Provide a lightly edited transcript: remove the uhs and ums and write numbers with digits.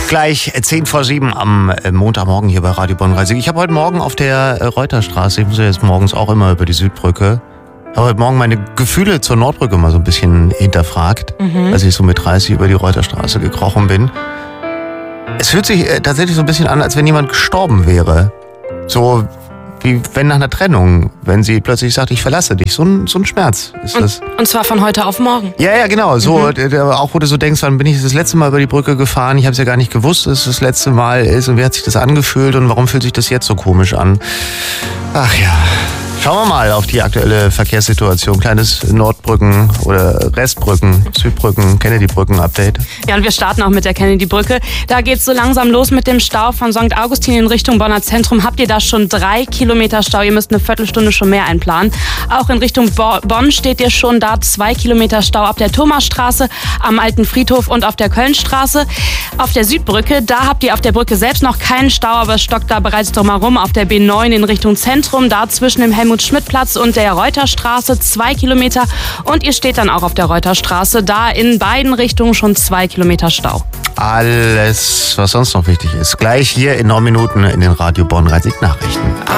Gleich 6:50 am Montagmorgen hier bei Radio Bonn-Rhein-Sieg. Ich habe heute Morgen auf der Reuterstraße, ich muss ja jetzt morgens auch immer über die Südbrücke, habe heute Morgen meine Gefühle zur Nordbrücke mal so ein bisschen hinterfragt, als ich so mit 30 über die Reuterstraße gekrochen bin. Es fühlt sich tatsächlich so ein bisschen an, als wenn jemand gestorben wäre. So wie wenn nach einer Trennung, wenn sie plötzlich sagt, ich verlasse dich. So ein Schmerz ist das. Und zwar von heute auf morgen. Ja, genau. So, auch wo du so denkst, wann bin ich das letzte Mal über die Brücke gefahren? Ich habe es ja gar nicht gewusst, dass es das letzte Mal ist. Und wie hat sich das angefühlt und warum fühlt sich das jetzt so komisch an? Ach ja. Schauen wir mal auf die aktuelle Verkehrssituation. Kleines Nordbrücken- oder Restbrücken, Südbrücken, Kennedy-Brücken-Update. Ja, und wir starten auch mit der Kennedy-Brücke. Da geht's so langsam los mit dem Stau von St. Augustin in Richtung Bonner Zentrum. Habt ihr da schon 3 Kilometer Stau? Ihr müsst eine Viertelstunde schon mehr einplanen. Auch in Richtung Bonn steht ihr schon da 2 Kilometer Stau ab der Thomasstraße, am Alten Friedhof und auf der Kölnstraße. Auf der Südbrücke, da habt ihr auf der Brücke selbst noch keinen Stau, aber es stockt da bereits drumherum. Auf der B9 in Richtung Zentrum, da zwischen dem Helmut-Schmidt-Platz und der Reuterstraße 2 Kilometer. Und ihr steht dann auch auf der Reuterstraße, da in beiden Richtungen schon 2 Kilometer Stau. Alles, was sonst noch wichtig ist, gleich hier in 9 Minuten in den Radio Bonn-Rhein-Sieg Nachrichten.